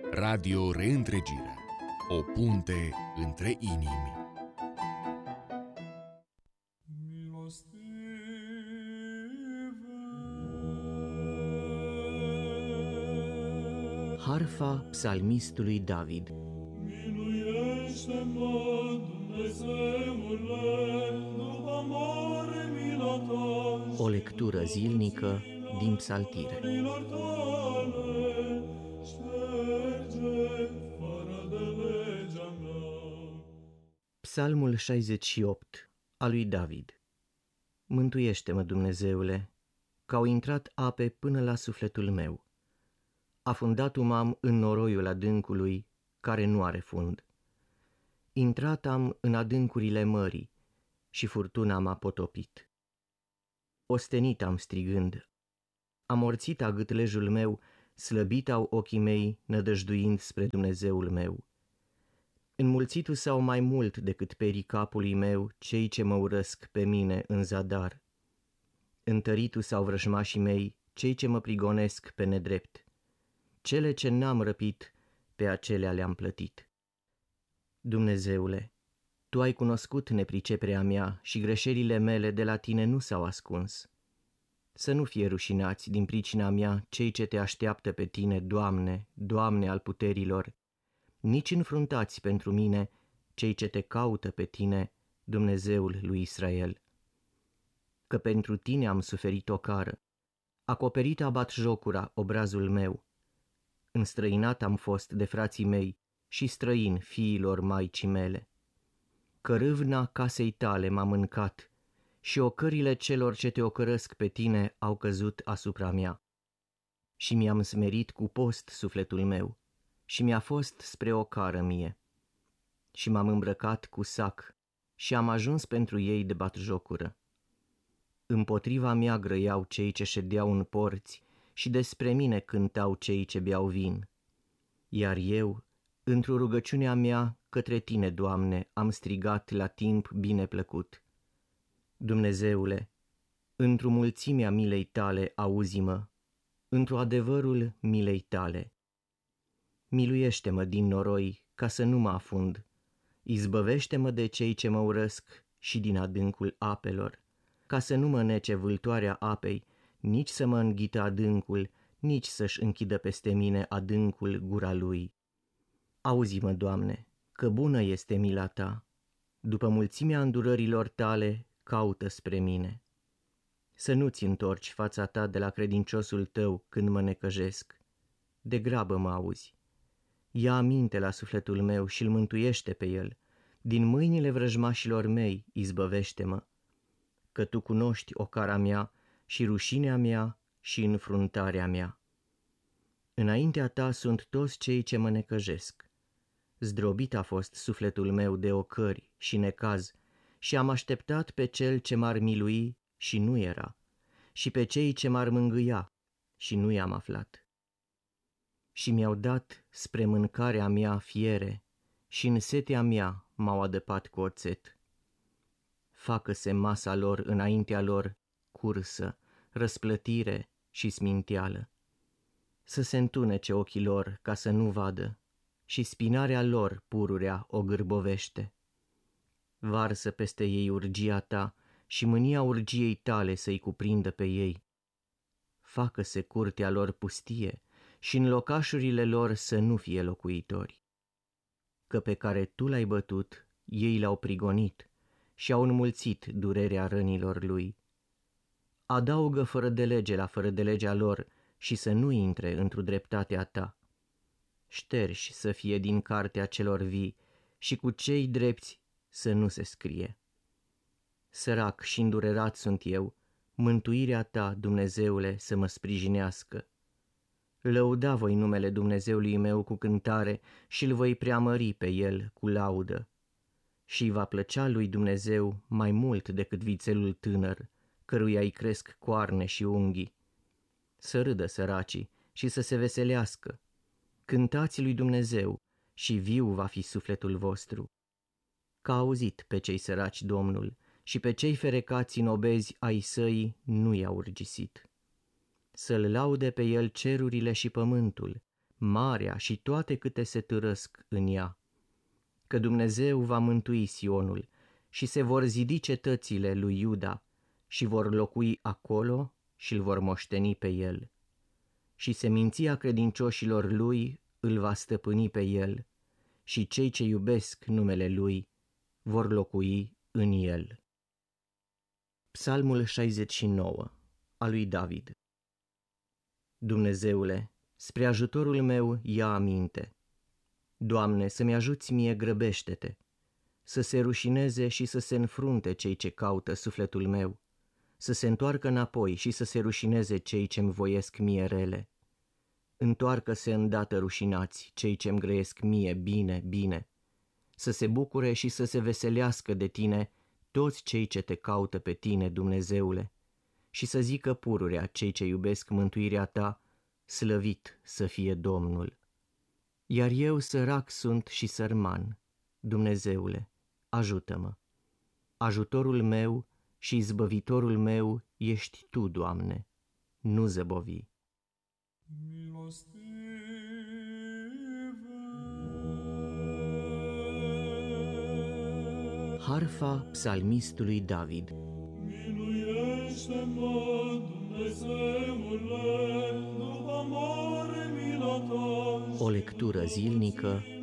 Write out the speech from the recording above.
Radio Reîntregirea. O punte între inimi. Harfa psalmistului David. Miluiește-mă, Dumnezeule, după mare mila ta. O lectură zilnică din Psaltire. Milor tale, șterge fără de legea mea. Psalmul 68 al lui David. Mântuiește-mă, Dumnezeule, că au intrat ape până la sufletul meu. Afundat-o m-am în noroiul adâncului, care nu are fund. Intrat am în adâncurile mării și furtuna m-a potopit. Ostenit am strigând, amorțit a gâtlejul meu, slăbit au ochii mei, nădăjduind spre Dumnezeul meu. Înmulțitu s-au mai mult decât perii capului meu cei ce mă urăsc pe mine în zadar. Întăritu s-au vrăjmașii mei, cei ce mă prigonesc pe nedrept. Cele ce n-am răpit, pe acelea le-am plătit. Dumnezeule, Tu ai cunoscut nepriceperea mea și greșelile mele de la Tine nu s-au ascuns. Să nu fie rușinați din pricina mea cei ce Te așteaptă pe Tine, Doamne, Doamne al puterilor, nici înfruntați pentru mine cei ce Te caută pe Tine, Dumnezeul lui Israel. Că pentru Tine am suferit ocară, acoperit a batjocura obrazul meu. Înstrăinat am fost de frații mei și străin fiilor maicii mele. Că râvna casei Tale m-a mâncat și ocările celor ce Te ocărăsc pe Tine au căzut asupra mea. Și mi-am smerit cu post sufletul meu și mi-a fost spre ocară mie. Și m-am îmbrăcat cu sac și am ajuns pentru ei de batjocură. Împotriva mea grăiau cei ce ședeau în porți și despre mine cântau cei ce beau vin. Iar eu, într-o rugăciunea mea către Tine, Doamne, am strigat la timp bine plăcut. Dumnezeule, într-o mulțimea milei Tale auzi-mă, într-o adevărul milei Tale. Miluiește-mă din noroi ca să nu mă afund, izbăvește-mă de cei ce mă urăsc și din adâncul apelor, ca să nu mă nece vâltoarea apei, nici să mă înghită adâncul, nici să-și închidă peste mine adâncul gura lui. Auzi-mă, Doamne, că bună este mila Ta, după mulțimea îndurărilor Tale caută spre mine. Să nu-ți întorci fața Ta de la credinciosul Tău când mă necăjesc. Degrabă mă auzi. Ia aminte la sufletul meu și-l mântuiește pe el. Din mâinile vrăjmașilor mei izbăvește-mă. Că Tu cunoști ocara mea și rușinea mea și înfruntarea mea. Înaintea Ta sunt toți cei ce mă necăjesc. Zdrobit a fost sufletul meu de ocări și necaz și am așteptat pe Cel ce m-ar milui și nu era, și pe cei ce m-ar mângâia și nu i-am aflat. Și mi-au dat spre mâncarea mea fiere și în setea mea m-au adăpat cu oțet. Facă-se masa lor înaintea lor cursă, răsplătire și sminteală. Să se întunece ochii lor ca să nu vadă și spinarea lor pururea o gârbovește. Varsă peste ei urgia Ta și mânia urgiei Tale să-i cuprindă pe ei. Facă-se curtea lor pustie și în locașurile lor să nu fie locuitori. Că pe care Tu l-ai bătut, ei le-au prigonit și au înmulțit durerea rănilor lui. Adaugă fără de lege la fără de legea lor și să nu intre într-o dreptatea Ta. Șterși să fie din cartea celor vii și cu cei drepți să nu se scrie. Sărac și îndurerat sunt eu, mântuirea Ta, Dumnezeule, să mă sprijinească. Lăuda voi numele Dumnezeului meu cu cântare și-l voi preamări pe El cu laudă. Și va plăcea lui Dumnezeu mai mult decât vițelul tânăr, căruia îi cresc coarne și unghii. Să râdă săracii și să se veselească. Cântați lui Dumnezeu și viu va fi sufletul vostru. Că a auzit pe cei săraci Domnul și pe cei ferecați în obezi ai săi nu i-a urgisit. Să-l laude pe el cerurile și pământul, marea și toate câte se târăsc în ea. Că Dumnezeu va mântui Sionul și se vor zidi cetățile lui Iuda și vor locui acolo și îl vor moșteni pe el. Și seminția credincioșilor lui îl va stăpâni pe el și cei ce iubesc numele lui vor locui în el. Psalmul 69 al lui David. Dumnezeule, spre ajutorul meu ia aminte. Doamne, să-mi ajuți mie, grăbește-te, să se rușineze și să se înfrunte cei ce caută sufletul meu, să se întoarcă înapoi și să se rușineze cei ce-mi voiesc mie rele. Întoarcă-se îndată rușinați cei ce-mi grăiesc mie bine, bine, să se bucure și să se veselească de tine toți cei ce te caută pe tine, Dumnezeule, și să zică pururea cei ce iubesc mântuirea ta, slăvit să fie Domnul. Iar eu sărac sunt și sărman, Dumnezeule, ajută-mă. Ajutorul meu și izbăvitorul meu ești Tu, Doamne, nu zăbovi. Harfa psalmistului David. Miluiește-mă, Dumnezeule, după mare mila ta. O lectură zilnică